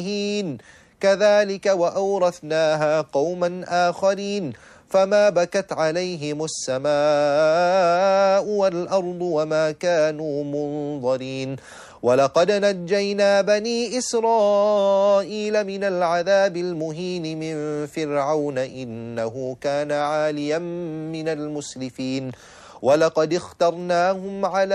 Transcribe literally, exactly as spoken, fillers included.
كذلك وأورثناها قوما آخرين فما بكت عليهم السماء والأرض وما كانوا منظرين ولقد نجينا بني إسرائيل من العذاب المهين من فرعون إنه كان عاليا من المسرفين ولقد اخترناهم على